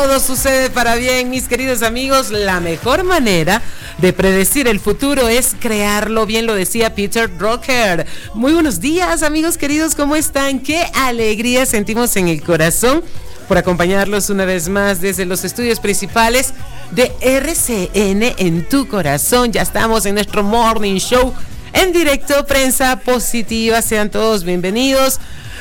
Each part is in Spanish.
Todo sucede para bien, mis queridos amigos. La mejor manera de predecir el futuro es crearlo. Bien lo decía Peter Drucker. Muy buenos días, amigos queridos, ¿cómo están? Qué alegría sentimos en el corazón por acompañarlos una vez más desde los estudios principales de RCN en tu corazón. Ya estamos en nuestro Morning Show en directo, Prensa Positiva. Sean todos bienvenidos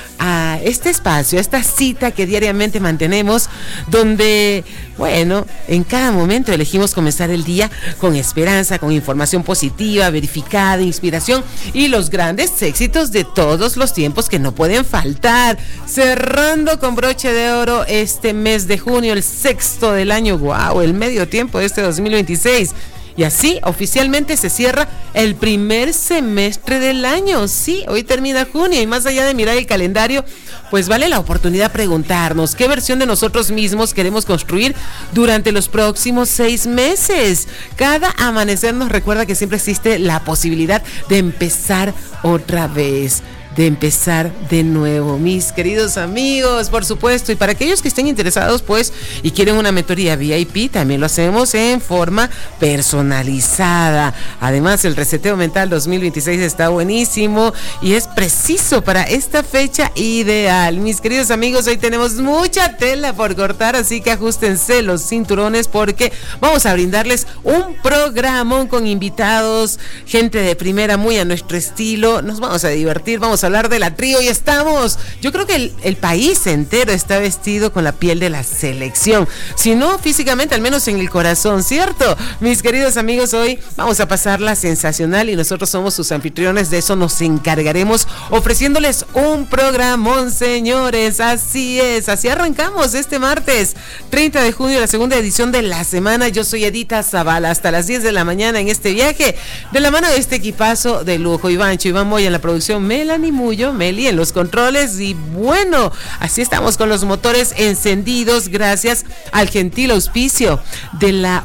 a este espacio, a esta cita que diariamente mantenemos, donde, bueno, en cada momento elegimos comenzar el día con esperanza, con información positiva, verificada, inspiración y los grandes éxitos de todos los tiempos que no pueden faltar. Cerrando con broche de oro este mes de junio, el sexto del año, wow, el medio tiempo de este 2026. Y así oficialmente se cierra el primer semestre del año. Sí, hoy termina junio y más allá de mirar el calendario, pues vale la oportunidad preguntarnos qué versión de nosotros mismos queremos construir durante los próximos 6 meses. Cada amanecer nos recuerda que siempre existe la posibilidad de empezar otra vez, de empezar de nuevo, mis queridos amigos, por supuesto. Y para aquellos que estén interesados, pues, y quieren una mentoría VIP, también lo hacemos en forma personalizada. Además, el reseteo mental 2026 está buenísimo y es preciso para esta fecha ideal. Mis queridos amigos, hoy tenemos mucha tela por cortar, así que ajustense los cinturones porque vamos a brindarles un programón con invitados, gente de primera, muy a nuestro estilo. Nos vamos a divertir, vamos a hablar de la trío y estamos, yo creo que el país entero está vestido con la piel de la selección, si no físicamente, al menos en el corazón, ¿cierto? Mis queridos amigos, hoy vamos a pasarla sensacional y nosotros somos sus anfitriones, de eso nos encargaremos ofreciéndoles un programón, señores. Así es, así arrancamos este martes 30 de junio, la segunda edición de la semana. Yo soy Edita Zavala, hasta las 10 de la mañana en este viaje de la mano de este equipazo de lujo. Iván Moya en la producción, Melanie Mullo, Meli en los controles y bueno, así estamos con los motores encendidos gracias al gentil auspicio de la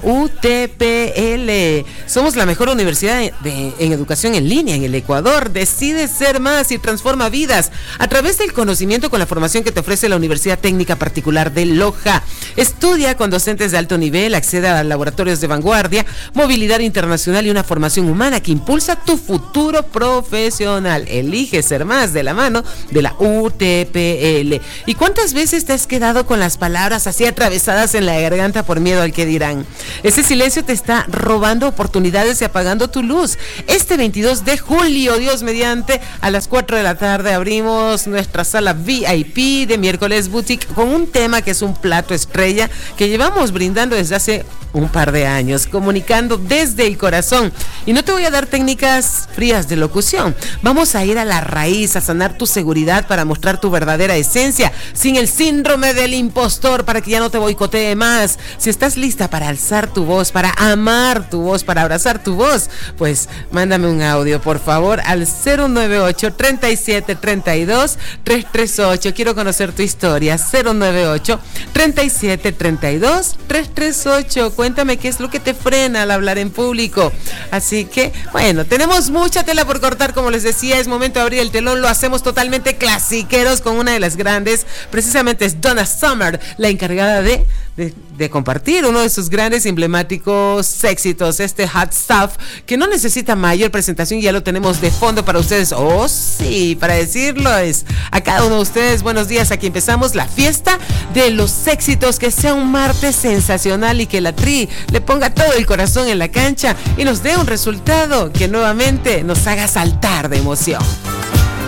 UTPL. Somos la mejor universidad en educación en línea en el Ecuador. Decide ser más y transforma vidas a través del conocimiento con la formación que te ofrece la Universidad Técnica Particular de Loja. Estudia con docentes de alto nivel, accede a laboratorios de vanguardia, movilidad internacional y una formación humana que impulsa tu futuro profesional. Elige ser más de la mano de la UTPL. ¿Y cuántas veces te has quedado con las palabras así atravesadas en la garganta por miedo al que dirán? Ese silencio te está robando oportunidades y apagando tu luz. Este 22 de julio, Dios mediante, a las 4 de la tarde abrimos nuestra sala VIP de Miércoles Boutique con un tema que es un plato estrella que llevamos brindando desde hace un par de años, comunicando desde el corazón. Y no te voy a dar técnicas frías de locución, vamos a ir a la raíz, a sanar tu seguridad para mostrar tu verdadera esencia, sin el síndrome del impostor, para que ya no te boicotee más. Si estás lista para alzar tu voz, para amar tu voz, para abrazar tu voz, pues mándame un audio, por favor, al 098-3732-338. Quiero conocer tu historia, 098-3732-338. Cuéntame qué es lo que te frena al hablar en público. Así que, bueno, tenemos mucha tela por cortar, como les decía, es momento de abrir el telón. Lo hacemos totalmente clasiqueros con una de las grandes, precisamente es Donna Summer, la encargada de compartir uno de sus grandes emblemáticos éxitos, este Hot Stuff, que no necesita mayor presentación, ya lo tenemos de fondo para ustedes. Oh sí, para decirlo es a cada uno de ustedes, buenos días, aquí empezamos la fiesta de los éxitos, que sea un martes sensacional y que la Tri le ponga todo el corazón en la cancha y nos dé un resultado que nuevamente nos haga saltar de emoción.